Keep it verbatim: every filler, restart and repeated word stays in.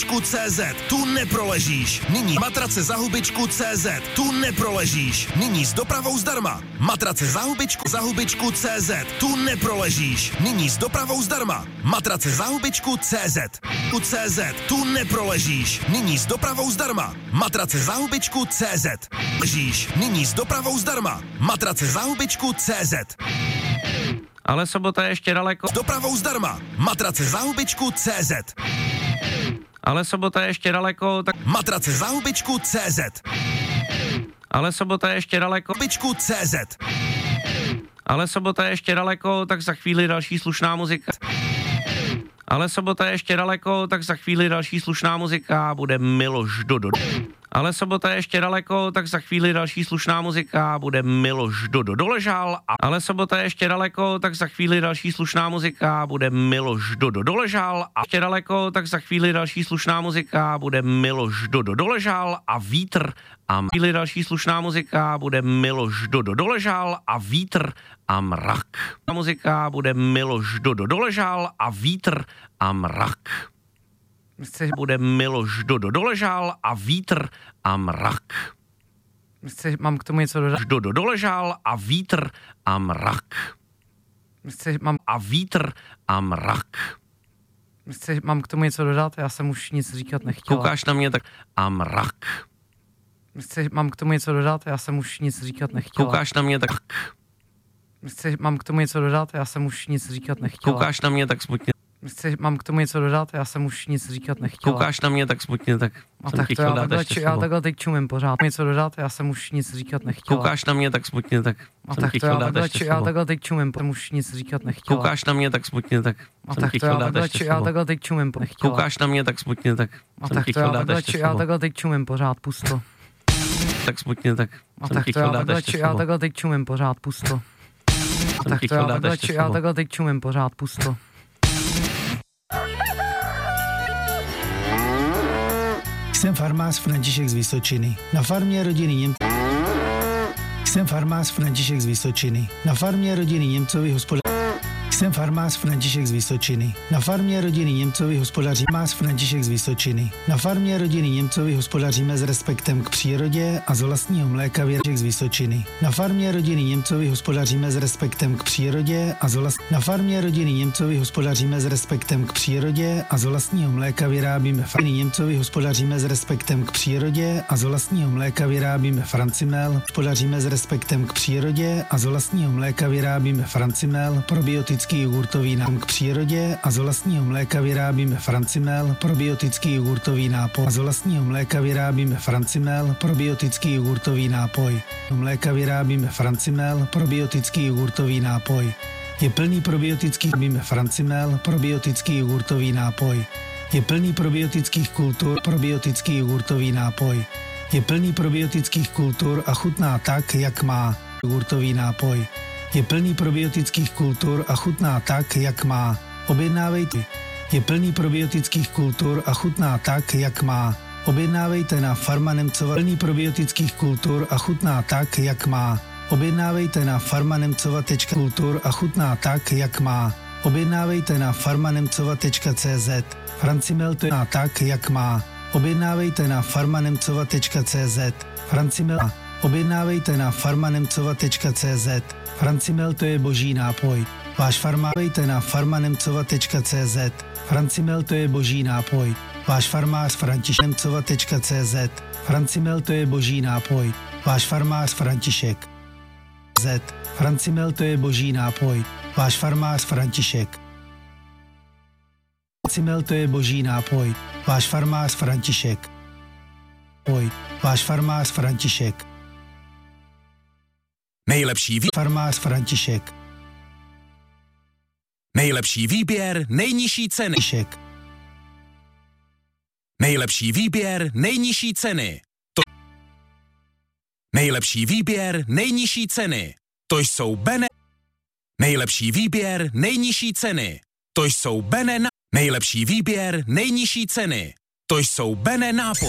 C Z, tu neproležíš. Nyní matrace za hubičku C Z, tu neproležíš. Nyní s dopravou zdarma. Matrace za hubičku, za hubičku C Z, tu neproležíš. Nyní s dopravou zdarma. Matrace za hubičku C Z. U C Z, tu neproležíš. Nyní s dopravou zdarma. Matrace za hubičku C Z. Ležíš. Nyní s dopravou zdarma. Matrace za hubičku C Z. Ale sobota je ještě daleko. S dopravou zdarma. Matrace za hubičku C Z. Ale sobota je ještě daleko, tak... Matrace za hubičku C Z. Ale sobota je ještě daleko. Hubičku C Z. Ale sobota je ještě daleko, tak za chvíli další slušná muzika. Ale sobota je ještě daleko, tak za chvíli další slušná muzika bude Miloš Dodo. Ale sobota je ještě daleko, tak za chvíli další slušná muzika bude Miloš Dodo doležal. Ale sobota je ještě daleko, tak za chvíli další slušná muzika bude Miloš Dodo doležal. A ještě daleko, tak za chvíli další slušná muzika bude Miloš Dodo doležal a vítr a chvíli další slušná muzika bude Miloš Dodo doležal a vítr a mrak. Muzika bude Miloš Dodo doležal a vítr a mrak. Bude Miloš Dodo doležal a vítr a mrak. Chci, mám k tomu něco dodat? Dodo doležal a vítr a mrak. Chci, mám a vítr a mrak. Chci, mám k tomu něco dodat? Já jsem už nic říkat nechtěla. Koukáš na mě tak a mrak. Chci, mám k tomu něco dodat? Já jsem už nic říkat nechtěla. Koukáš na mě tak. Chci, mám k tomu něco dodat? Já jsem už nic říkat nechtěla. Koukáš na mě tak smutně. Chci, mám k tomu něco dodat? Já jsem už nic říkat nechtěla. Koukáš na mě tak smutně, tak a jsem tak ti to chtěl já, dát takhle, ještě či, slovo. já takhle teď čumím pořád. Něco dodat? Já jsem už nic říkat nechtěla. Koukáš na mě tak smutně, tak a jsem tak ti to chtěl já, dát takhle, ještě či, slovo. já takhle teď čumím, jsem už nic říkat nechtěla. Koukáš na mě tak smutně, tak a jsem tak ti to chtěl já, dát takhle, ještě či, slovo. já takhle teď čumím nechtěla. Koukáš na mě tak smutně, tak a jsem tak ti to chtěl já, dát takhle, ještě či, já slovo. takhle teď čumím pořád pusto. Tak smutně, tak A jsem tak ti to já, chtěl dát takhle, ještě či, já slovo. takhle teď čumím pořád pusto. A Jsem tak ti to já, chtěl dát takhle, ještě či, já slovo. takhle teď čumím pořád pusto. Jsem farmář František z Vysočiny. Na farmě rodiny Něm... Jsem farmář František z Vysočiny. Na farmě rodiny Němcovi hospodář... Jsem farmář František z Vysočiny. Na farmě rodiny Němcovi hospodaří Farmář František z Vysočiny. Na farmě rodiny Němcovi hospodaříme s respektem k přírodě a z vlastního mléka výrobek z Vysočiny. Na farmě rodiny Němcovi hospodaříme s respektem k přírodě a z vlast... Na farmě rodiny Němcovi hospodaříme s respektem k přírodě a z vlastního mléka vyrábíme farmy Němcovi hospodaříme s respektem k přírodě a z vlastního mléka vyrábíme Francimel. Hospodaříme s respektem k přírodě a z vlastního mléka vyrábíme Francimel, probiotický jogurtový nápoj k přírodě a z vlastního mléka vyrábíme Francimel, probiotický jogurtový nápoj. A z vlastního mléka vyrábíme Francimel, probiotický jogurtový nápoj. Z mléka vyrábíme Francimel, probiotický jogurtový nápoj. Je plný probiotických víme Francimel, probiotický jogurtový nápoj. Je plný probiotických kultur, probiotický jogurtový nápoj. Je plný probiotických kultur a chutná tak, jak má jogurtový nápoj. Je plný probiotických kultur a chutná tak, jak má. Objednávejte. Je plný probiotických kultur a chutná tak, jak má. Objednávejte na Farma Nemcova. Plný probiotických kultur a chutná tak, jak má. Objednávejte na farmanemcova tečka kultur a chutná tak, jak má. Objednávejte na farmanemcova tečka cé zet. Francimel to je tak, jak má. Objednávejte na farmanemcova tečka cé zet. Francimel. Objednávejte na farmanemcova tečka cé zet. Francimel to je boží nápoj. Váš farmář na farmanemcova tečka cé zet. Francimel to je boží nápoj. Váš farmář František Nemcova tečka cé zet. Francimel to je boží nápoj. Váš farmář František. Z. Francimel to je boží nápoj. Váš farmář František. Francimel to je boží nápoj. Váš farmář František. Poj. Váš farmář František. Nejlepší vý... Farmář František. Nejlepší výběr, nejnižší ceny. František. Nejlepší výběr, nejnižší ceny. To... Nejlepší výběr, nejnižší ceny. To jsou Bene. Nejlepší výběr, nejnižší ceny. To jsou Bene na... Nejlepší výběr, nejnižší ceny. To jsou Bene nápoje.